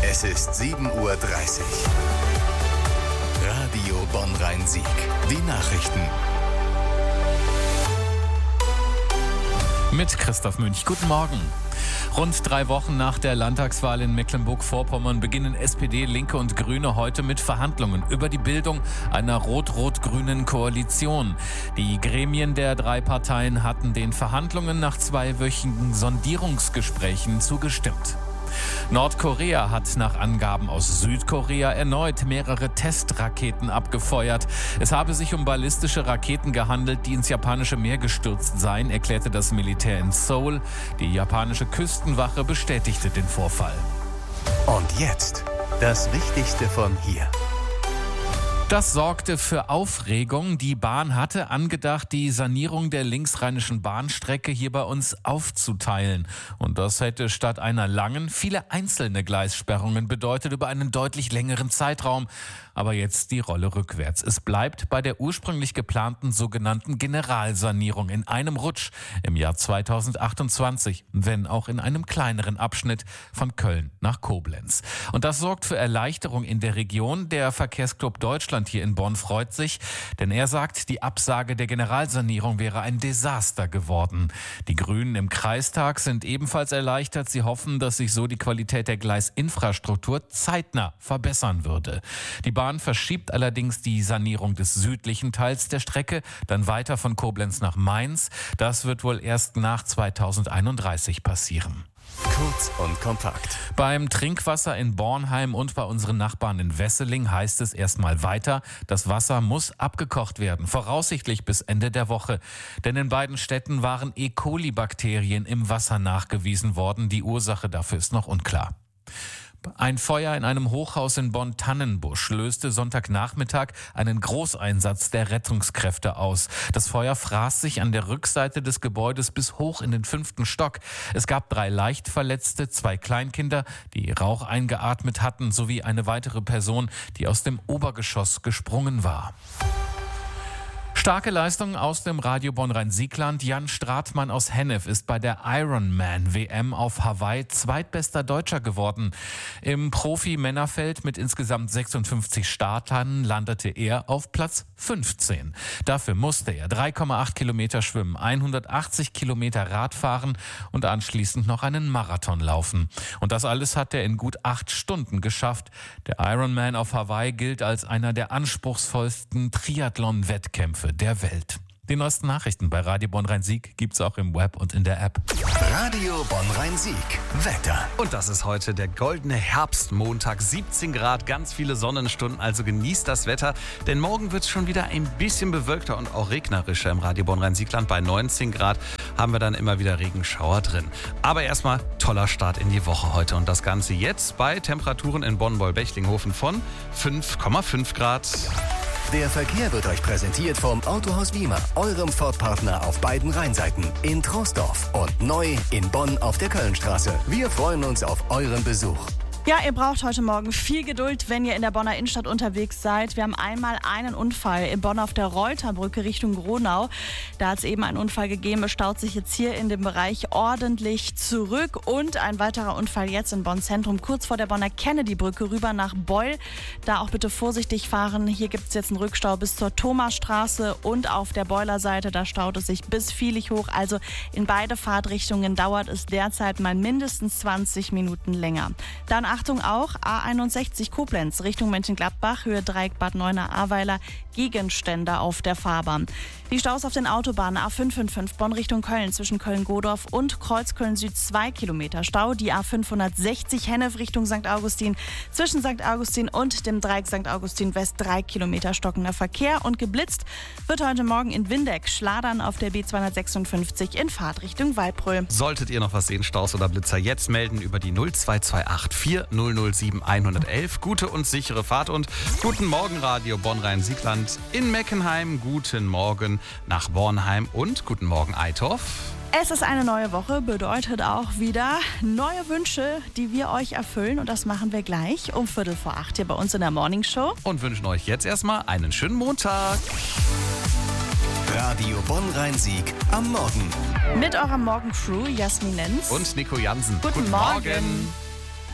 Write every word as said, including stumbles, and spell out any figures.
Es ist sieben Uhr dreißig. Radio Bonn-Rhein-Sieg. Die Nachrichten. Mit Christoph Münch. Guten Morgen. Rund drei Wochen nach der Landtagswahl in Mecklenburg-Vorpommern beginnen S P D, Linke und Grüne heute mit Verhandlungen über die Bildung einer rot-rot-grünen Koalition. Die Gremien der drei Parteien hatten den Verhandlungen nach zweiwöchigen Sondierungsgesprächen zugestimmt. Nordkorea hat nach Angaben aus Südkorea erneut mehrere Testraketen abgefeuert. Es habe sich um ballistische Raketen gehandelt, die ins japanische Meer gestürzt seien, erklärte das Militär in Seoul. Die japanische Küstenwache bestätigte den Vorfall. Und jetzt das Wichtigste von hier. Das sorgte für Aufregung. Die Bahn hatte angedacht, die Sanierung der linksrheinischen Bahnstrecke hier bei uns aufzuteilen. Und das hätte statt einer langen viele einzelne Gleissperrungen bedeutet über einen deutlich längeren Zeitraum. Aber jetzt die Rolle rückwärts. Es bleibt bei der ursprünglich geplanten sogenannten Generalsanierung in einem Rutsch im Jahr zweitausendachtundzwanzig, wenn auch in einem kleineren Abschnitt von Köln nach Koblenz. Und das sorgt für Erleichterung in der Region. Der Verkehrsclub Deutschland hier in Bonn freut sich, denn er sagt, die Absage der Generalsanierung wäre ein Desaster geworden. Die Grünen im Kreistag sind ebenfalls erleichtert. Sie hoffen, dass sich so die Qualität der Gleisinfrastruktur zeitnah verbessern würde. Die Bahn verschiebt allerdings die Sanierung des südlichen Teils der Strecke, dann weiter von Koblenz nach Mainz. Das wird wohl erst nach zweitausendeinunddreißig passieren. Kurz und kompakt. Beim Trinkwasser in Bornheim und bei unseren Nachbarn in Wesseling heißt es erstmal weiter, das Wasser muss abgekocht werden, voraussichtlich bis Ende der Woche. Denn in beiden Städten waren E. coli-Bakterien im Wasser nachgewiesen worden. Die Ursache dafür ist noch unklar. Ein Feuer in einem Hochhaus in Bonn-Tannenbusch löste Sonntagnachmittag einen Großeinsatz der Rettungskräfte aus. Das Feuer fraß sich an der Rückseite des Gebäudes bis hoch in den fünften Stock. Es gab drei Leichtverletzte, zwei Kleinkinder, die Rauch eingeatmet hatten, sowie eine weitere Person, die aus dem Obergeschoss gesprungen war. Starke Leistung aus dem Radio Bonn-Rhein-Siegland. Jan Stratmann aus Hennef ist bei der Ironman-W M auf Hawaii zweitbester Deutscher geworden. Im Profi-Männerfeld mit insgesamt sechsundfünfzig Startern landete er auf Platz fünfzehn. Dafür musste er drei Komma acht Kilometer schwimmen, hundertachtzig Kilometer Rad fahren und anschließend noch einen Marathon laufen. Und das alles hat er in gut acht Stunden geschafft. Der Ironman auf Hawaii gilt als einer der anspruchsvollsten Triathlon-Wettkämpfe der Welt. Die neuesten Nachrichten bei Radio Bonn-Rhein-Sieg gibt's auch im Web und in der App. Radio Bonn-Rhein-Sieg. Wetter. Und das ist heute der goldene Herbstmontag. siebzehn Grad, ganz viele Sonnenstunden, also genießt das Wetter. Denn morgen wird es schon wieder ein bisschen bewölkter und auch regnerischer im Radio Bonn-Rhein-Siegland. Bei neunzehn Grad haben wir dann immer wieder Regenschauer drin. Aber erstmal toller Start in die Woche heute. Und das Ganze jetzt bei Temperaturen in Bonn-Boll-Bechlinghofen von fünf Komma fünf Grad. Der Verkehr wird euch präsentiert vom Autohaus Wiemer, eurem Ford-Partner auf beiden Rheinseiten, in Troisdorf und neu in Bonn auf der Kölnstraße. Wir freuen uns auf euren Besuch. Ja, ihr braucht heute Morgen viel Geduld, wenn ihr in der Bonner Innenstadt unterwegs seid. Wir haben einmal einen Unfall in Bonn auf der Reuterbrücke Richtung Gronau. Da hat es eben einen Unfall gegeben. Es staut sich jetzt hier in dem Bereich ordentlich zurück. Und ein weiterer Unfall jetzt in Bonn Zentrum, kurz vor der Bonner Kennedy-Brücke rüber nach Beul. Da auch bitte vorsichtig fahren. Hier gibt es jetzt einen Rückstau bis zur Thomasstraße und auf der Beuler Seite, da staut es sich bis Viehlich hoch. Also in beide Fahrtrichtungen dauert es derzeit mal mindestens zwanzig Minuten länger. Dann Achtung auch, A einundsechzig Koblenz Richtung Mönchengladbach, Höhe Dreieck Bad Neuenahr-Ahrweiler, Gegenstände auf der Fahrbahn. Die Staus auf den Autobahnen A fünfhundertfünfundfünfzig Bonn Richtung Köln zwischen Köln-Godorf und Kreuzköln Süd zwei Kilometer Stau. Die A fünfhundertsechzig Hennef Richtung Sankt Augustin zwischen Sankt Augustin und dem Dreieck Sankt Augustin West drei Kilometer stockender Verkehr. Und geblitzt wird heute Morgen in Windeck, Schladern auf der B zweihundertsechsundfünfzig in Fahrtrichtung Waldbröl. Solltet ihr noch was sehen, Staus oder Blitzer, jetzt melden über die null zwei zwei acht vier null null sieben eins eins eins. Gute und sichere Fahrt und guten Morgen Radio Bonn-Rhein-Siegland in Meckenheim. Guten Morgen nach Bornheim und guten Morgen Eitorf. Es ist eine neue Woche, bedeutet auch wieder neue Wünsche, die wir euch erfüllen. Und das machen wir gleich um Viertel vor acht hier bei uns in der Morning Show. Und wünschen euch jetzt erstmal einen schönen Montag. Radio Bonn-Rhein-Sieg am Morgen. Mit eurer Morgencrew Jasmin Lenz und Nico Jansen. Guten, Guten Morgen. Morgen.